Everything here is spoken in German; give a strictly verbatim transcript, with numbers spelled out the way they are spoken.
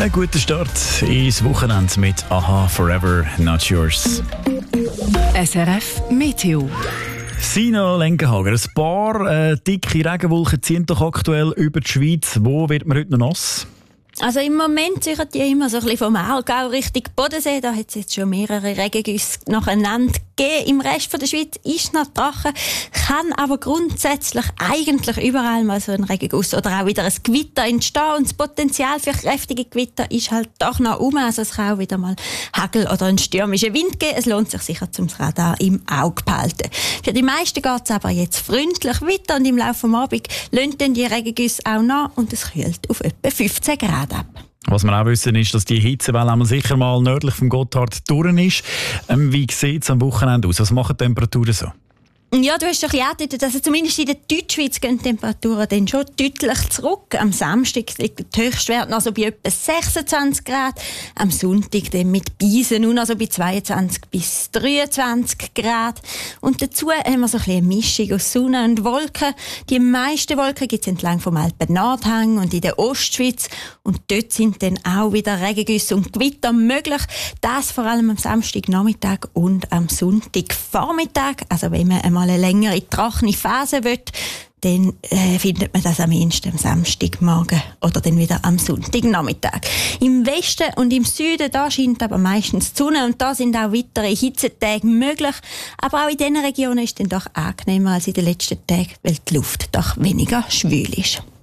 Ein guter Start ins Wochenende mit Aha, Forever Not Yours. S R F Meteo. Sina Lenkenhager, ein paar äh, dicke Regenwolken ziehen doch aktuell über die Schweiz. Wo wird man heute noch nass? Also im Moment sichern die immer so ein bisschen vom Aargau Richtung Bodensee. Da hat es jetzt schon mehrere Regengüsse nacheinander gegeben. Im Rest der Schweiz ist noch trocken, kann aber grundsätzlich eigentlich überall mal so ein Regenguss oder auch wieder ein Gewitter entstehen. Und das Potenzial für kräftige Gewitter ist halt doch noch um. Also es kann auch wieder mal Hagel oder einen stürmischen Wind geben. Es lohnt sich sicher, zum Radar im Auge behalten. Für die meisten geht es aber jetzt freundlich weiter und im Laufe des Abends lassen dann die Regengüsse auch nach und es kühlt auf etwa fünfzehn Grad ab. Was wir auch wissen, ist, dass die Hitzewelle einmal sicher mal nördlich vom Gotthard durch ist. Ähm, wie sieht es am Wochenende aus? Was machen die Temperaturen so? Ja, du hast doch ja angedeutet, also zumindest in der Deutschschweiz gehen die Temperaturen dann schon deutlich zurück. Am Samstag liegt der Höchstwert noch so bei etwa sechsundzwanzig Grad. Am Sonntag dann mit Beisen nur noch so bei zweiundzwanzig bis dreiundzwanzig Grad. Und dazu haben wir so ein bisschen eine Mischung aus Sonne und Wolken. Die meisten Wolken gibt es entlang vom Alpen-Nordhang und in der Ostschweiz. Und dort sind dann auch wieder Regengüsse und Gewitter möglich. Das vor allem am Samstagnachmittag und am Sonntagvormittag. Also wenn man einmal eine längere trockene Phase will, dann äh, findet man das am ehesten am Samstagmorgen oder dann wieder am Sonntagnachmittag. Im Westen und im Süden, da scheint aber meistens die Sonne und da sind auch weitere Hitzetage möglich. Aber auch in diesen Regionen ist es dann doch angenehmer als in den letzten Tagen, weil die Luft doch weniger schwül ist.